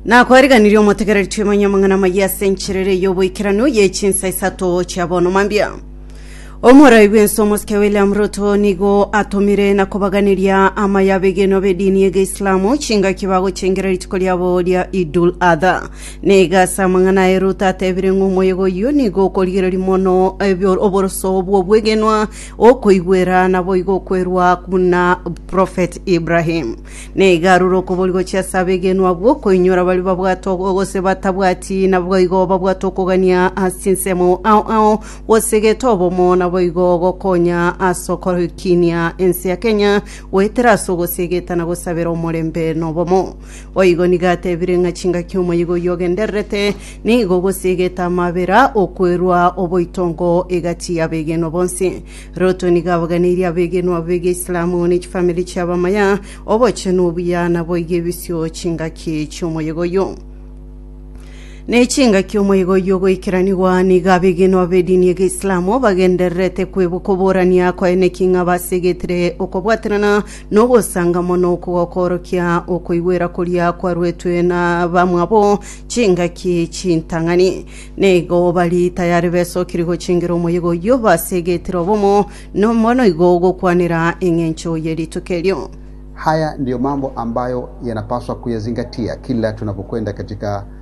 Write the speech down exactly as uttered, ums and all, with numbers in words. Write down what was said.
na kwariganiryo mutegereri twimanya mangana maya senchirere yoboikirano yechinsa isato chabono mambia Omora ibenso Moske William Ruto nigo atomire na kubaganiria ama yabegeno bedini yege Islamu chinga kibago chengera litukolyabo lya Idul Adha nega samangana eruta tebire ngumo yego yo nigo koligera limono ebyo oboroso bwo bwegenwa okoigwera na boigo kwerwa kuna Prophet Ibrahim nega ruro kobolgo chasabegenwa bwo koinyora bali babwato gose batabwati na bwoigo babwato kogania asinsemo au au wosegetobo mona boigo gokonya asokoro kinia ensi ya Kenya weteraso gosegeta na gosabera omorembe nobomo oigo nigate birenga chinga kyumo yigo yogenderete nigo gosegeta mabera okwerwa oboitongo egati ya begeno bonsi Ruto nigabaganiria begeno abege Islamu ni family chabamaya obochenubiya na boige bisyo chinga ki cyumo yigo yo Nechinga kyomo yigo yogo ikiraniwa ni gabigeno abedini yege Islamu bagenderete kwebukoborania kwa enekinga basegetre okobwatirana no gosanga mono okokorokia okoiwera kulia kwa rwetwe na bamwabo chinga ki chintangani nego bali tayari beso kirigo chingiro mo yigo yo basegetre bomo no mono igogo kwanira engencho yeritukelyo. Haya ndio mambo ambayo yanapaswa kuyazingatia kila tunapokwenda katika